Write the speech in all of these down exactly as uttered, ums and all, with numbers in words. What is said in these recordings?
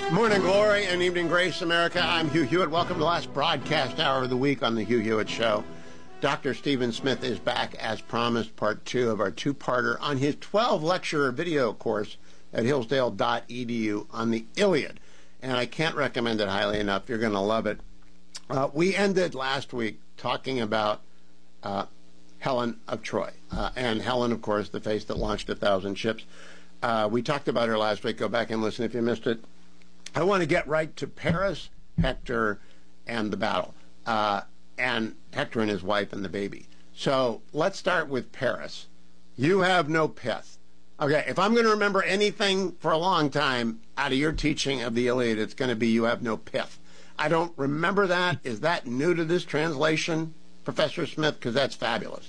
Morning glory and evening grace, America. I'm Hugh Hewitt. Welcome to the last broadcast hour of the week on the Hugh Hewitt Show. Doctor Stephen Smith is back as promised, part two of our two-parter on his twelve-lecture video course at hillsdale dot e d u on the Iliad. And I can't recommend it highly enough. You're going to love it. Uh, we ended last week talking about uh, Helen of Troy. Uh, and Helen, of course, the face that launched a thousand ships. Uh, we talked about her last week. Go back and listen if you missed it. I want to get right to Paris, Hector, and the battle, uh, and Hector and his wife and the baby. So let's start with Paris. You have no pith. Okay, if I'm going to remember anything for a long time out of your teaching of the Iliad, it's going to be you have no pith. I don't remember that. Is that new to this translation, Professor Smith? Because that's fabulous.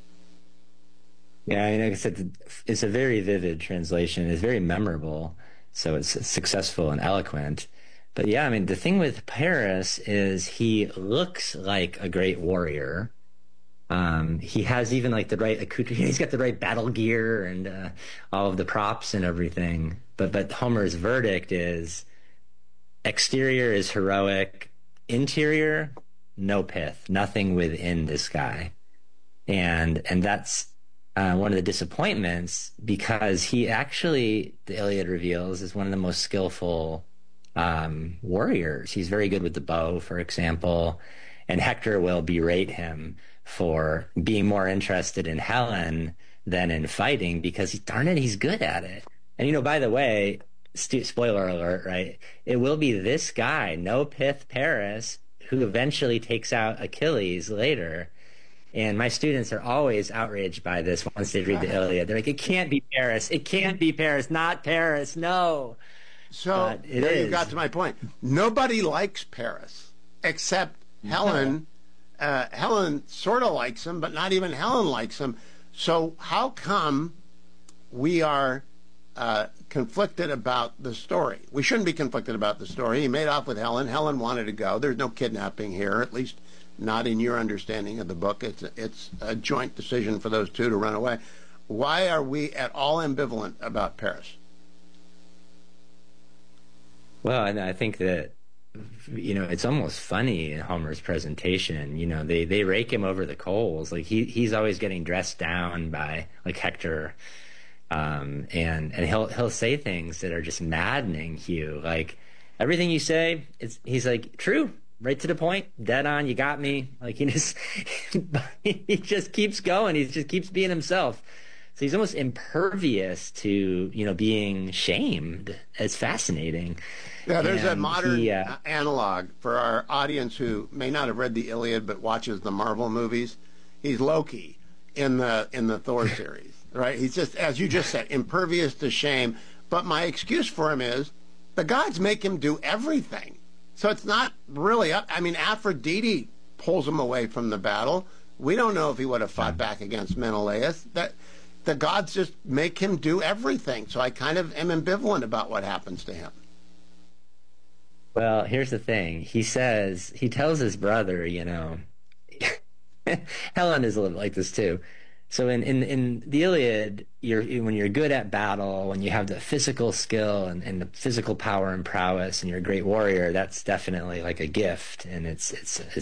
Yeah, I mean, like I said, it's a very vivid translation. It's very memorable. So it's successful and eloquent. But yeah, I mean, the thing with Paris is he looks like a great warrior. Um, he has even like the right accoutrement. He's got the right battle gear and uh, all of the props and everything. But but Homer's verdict is exterior is heroic, interior, no pith, nothing within this guy. And and that's Uh, one of the disappointments, because he actually, the Iliad reveals, is one of the most skillful um, warriors. He's very good with the bow, for example, and Hector will berate him for being more interested in Helen than in fighting because, darn it, he's good at it. And, you know, by the way, st- spoiler alert, right? It will be this guy, no pith Paris, who eventually takes out Achilles later. And my students are always outraged by this once they read the Iliad. They're like, it can't be Paris. It can't be Paris. Not Paris. No. So there you got to my point. Nobody likes Paris except Helen. Uh, Helen sort of likes him, but not even Helen likes him. So how come we are uh, conflicted about the story? We shouldn't be conflicted about the story. He made off with Helen. Helen wanted to go. There's no kidnapping here, at least not in your understanding of the book. It's a, it's a joint decision for those two to run away. Why are we at all ambivalent about Paris? Well, and I think that, you know, it's almost funny in Homer's presentation. You know, they, they rake him over the coals. Like he he's always getting dressed down by like Hector, um, and and he'll he'll say things that are just maddening. Hugh, like everything you say, it's he's like true. Right to the point, dead on, you got me. Like he just, he just keeps going. He just keeps being himself. So he's almost impervious to, you know, being shamed. It's fascinating. Yeah, there's and a modern he, uh, analog for our audience who may not have read the Iliad but watches the Marvel movies. He's Loki in the in the Thor series, right? He's just, as you just said, impervious to shame. But my excuse for him is the gods make him do everything. So it's not really up. I mean, Aphrodite pulls him away from the battle. We don't know if he would have fought back against Menelaus. That the gods just make him do everything. So I kind of am ambivalent about what happens to him. Well, here's the thing. He says, he tells his brother, you know, Helen is a little like this too. So in, in, in the Iliad, you're, when you're good at battle, when you have the physical skill and, and the physical power and prowess, and you're a great warrior, that's definitely like a gift, and it's it's it's